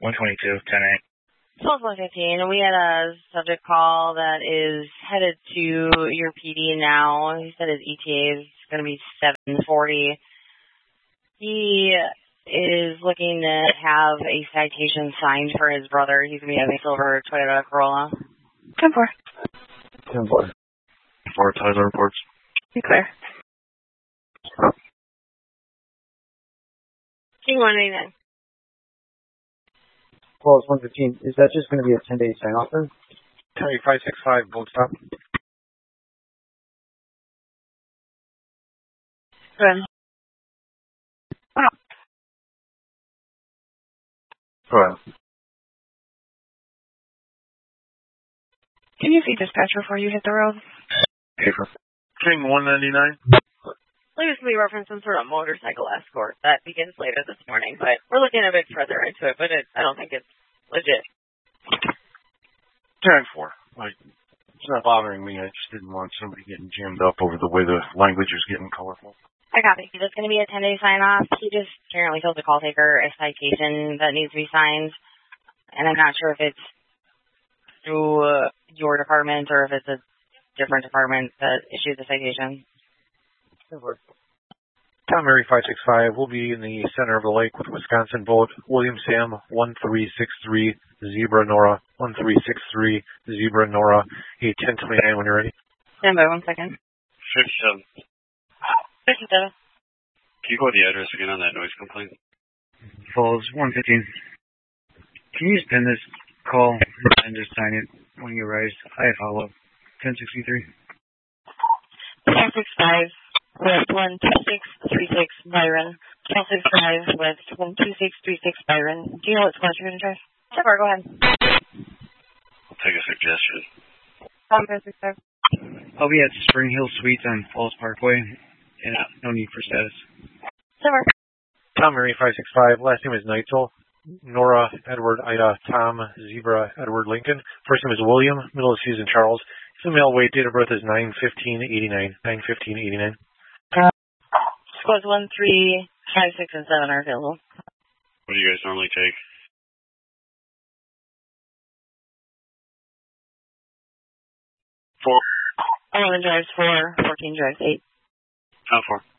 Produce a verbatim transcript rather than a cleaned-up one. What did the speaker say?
one twenty-two, ten eight. twelve one fifteen, and we had a subject call that is headed to your P D now. He said his E T A is going to be seven forty. He is looking to have a citation signed for his brother. He's going to be having a silver Toyota Corolla. ten four. ten four. Four Tyler reports. Be clear. King one eighty-nine. Well, it's one fifteen. Is that just going to be a ten-day sign-off then? Terry five six five, boat stop. Good. Go ahead. Can you see dispatcher before you hit the road? Paper. King one ninety-nine. Please we reference some sort of motorcycle escort. That begins later this morning, but we're looking a bit further into it, but it, I don't think it's legit. ten four. Like, it's not bothering me. I just didn't want somebody getting jammed up over the way the language is getting colorful. I copy. It's going to be a ten-day sign-off. He just apparently told the call taker a citation that needs to be signed, and I'm not sure if it's through uh, your department or if it's a different department that issued the citation. Tom Mary five six five will be in the center of the lake with Wisconsin boat William Sam one three six three Zebra Nora one three six three Zebra Nora eight ten twenty nine when you're ready. Stand by one second. fifty-seven. fifty-seven. Can you go to the address again on that noise complaint? Falls one fifteen. Can you just pin this call and just sign it when you arrive? I follow. ten sixty-three. ten six five with one two six three six Byron. ten six five with one two six three six Byron. Do you know what squad you're going to drive? Sure, go ahead. I'll take a suggestion. Tom ten six five. I'll be at Spring Hill Suites on Falls Parkway, and no need for status. Sure. Tom Mary five six five. Last name is Neitzel. Nora Edward Ida Tom Zebra Edward Lincoln. First name is William. Middle is Susan Charles. Female weight. Date of birth is nine fifteen eighty-nine. nine fifteen eighty-nine. Squads one, three, five, six, and seven are available. What do you guys normally take? Four. eleven drives four, fourteen drives eight. Ten four.